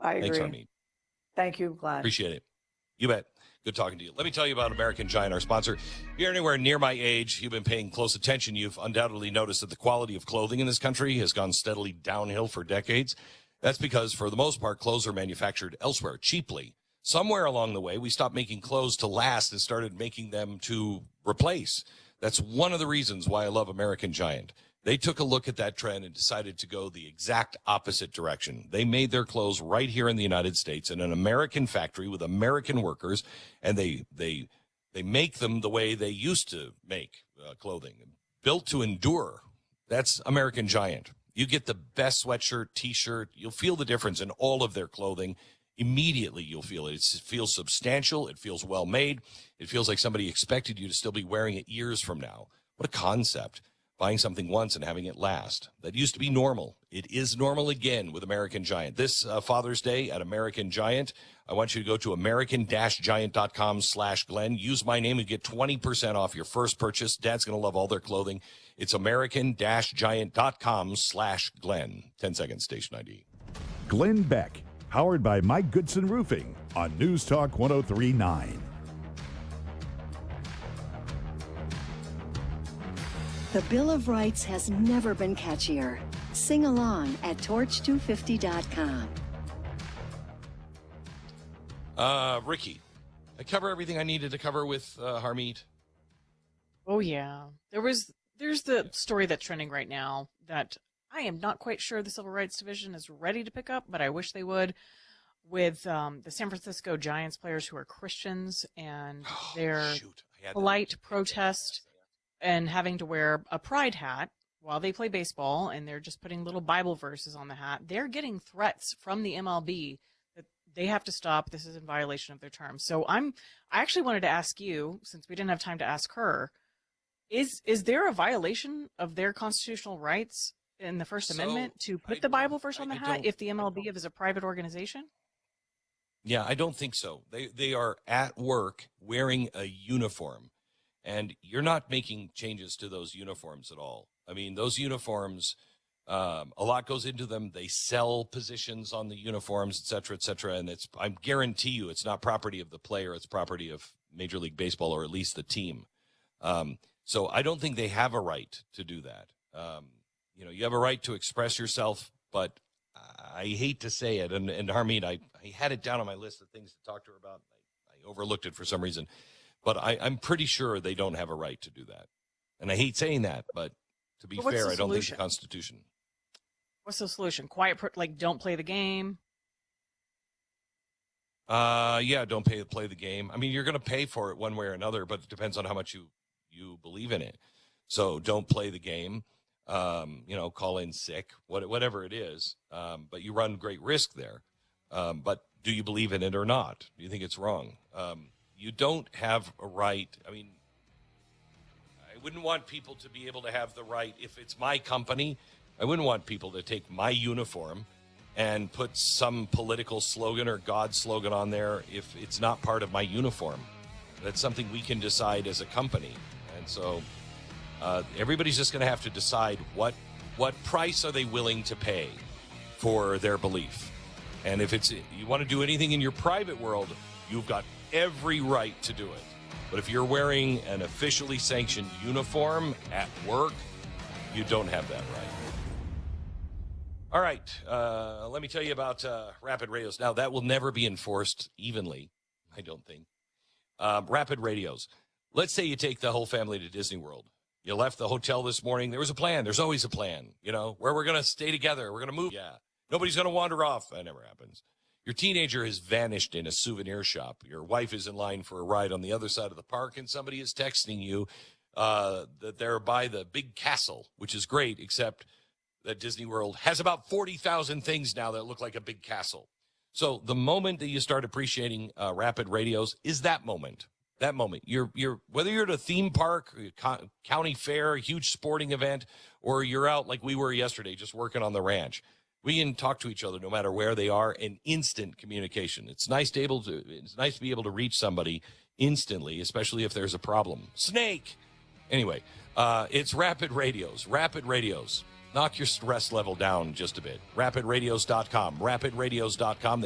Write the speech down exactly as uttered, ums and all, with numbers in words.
I agree. Thanks, Harmeet. Thank you, Glenn. Appreciate it. You bet. Good talking to you. Let me tell you about American Giant, our sponsor. If you're anywhere near my age, you've been paying close attention, you've undoubtedly noticed that the quality of clothing in this country has gone steadily downhill for decades. That's because, for the most part, clothes are manufactured elsewhere, cheaply. Somewhere along the way, we stopped making clothes to last and started making them to replace. That's one of the reasons why I love American Giant. They took a look at that trend and decided to go the exact opposite direction. They made their clothes right here in the United States in an American factory with American workers, and they they they make them the way they used to make uh, clothing, built to endure. That's American Giant. You get the best sweatshirt, T-shirt. You'll feel the difference in all of their clothing. Immediately you'll feel it. It feels substantial. It feels well made. It feels like somebody expected you to still be wearing it years from now. What a concept. Buying something once and having it last. That used to be normal. It is normal again with American Giant. This uh, Father's Day at American Giant, I want you to go to american-giant.com slash Glenn. Use my name and get twenty percent off your first purchase. Dad's going to love all their clothing. It's american-giant.com slash Glenn. ten seconds, station I D. Glenn Beck, powered by Mike Goodson Roofing on News Talk one oh three point nine. The Bill of Rights has never been catchier. Sing along at torch two fifty dot com. Uh, Ricky, I cover everything I needed to cover with uh, Harmeet. Oh, yeah. There was, there's the story that's trending right now that I am not quite sure the Civil Rights Division is ready to pick up, but I wish they would, with um, the San Francisco Giants players who are Christians and Oh, their shoot. I had polite that. protest and having to wear a pride hat while they play baseball, and they're just putting little Bible verses on the hat. They're getting threats from the M L B that they have to stop. This is in violation of their terms. So I'm, I actually wanted to ask you, since we didn't have time to ask her, is is there a violation of their constitutional rights in the First So, Amendment to put I the Bible don't- verse on I- the I hat don't- if the M L B is a private organization? Yeah, I don't think so. They they are at work wearing a uniform, and you're not making changes to those uniforms at all. I mean, those uniforms, um, a lot goes into them. They sell positions on the uniforms, et cetera, et cetera. And it's, I guarantee you, it's not property of the player. It's property of Major League Baseball, or at least the team. Um, so I don't think they have a right to do that. Um, you know, you have a right to express yourself, but I hate to say it. And, and Harmeet, I, I had it down on my list of things to talk to her about. I, I overlooked it for some reason, but I, I'm pretty sure they don't have a right to do that. And I hate saying that, but to be But what's fair, the I don't think the solution? Constitution. What's the solution? Quiet, pro- like don't play the game. Uh, yeah, don't pay play the game. I mean, you're going to pay for it one way or another, but it depends on how much you you believe in it. So don't play the game. Um, you know, call in sick, what, whatever it is. Um, but you run great risk there. Um, but do you believe in it or not? Do you think it's wrong? Um, you don't have a right. I mean, I wouldn't want people to be able to have the right. If it's my company, I wouldn't want people to take my uniform and put some political slogan or God slogan on there if it's not part of my uniform. That's something we can decide as a company. And so uh, everybody's just going to have to decide what what price are they willing to pay for their belief. And if it's you want to do anything in your private world, you've got every right to do it. But if you're wearing an officially sanctioned uniform at work, you don't have that right. All right, uh, let me tell you about uh, rapid radios. Now, that will never be enforced evenly, I don't think. Uh, rapid radios. Let's say you take the whole family to Disney World. You left the hotel this morning. There was a plan. There's always a plan, you know, where we're going to stay together. We're going to move. Yeah, nobody's going to wander off. That never happens. Your teenager has vanished in a souvenir shop. Your wife is in line for a ride on the other side of the park, and somebody is texting you uh, that they're by the big castle, which is great, except that Disney World has about forty thousand things now that look like a big castle. So the moment that you start appreciating uh, rapid radios is that moment. That moment. You're you're whether you're at a theme park, a co- county fair, a huge sporting event, or you're out like we were yesterday just working on the ranch. We can talk to each other no matter where they are, and instant communication. It's nice to able to it's nice to be able to reach somebody instantly, especially if there's a problem. Snake. Anyway, uh, it's rapid radios. Rapid radios. Knock your stress level down just a bit. rapid radios dot com. rapid radios dot com.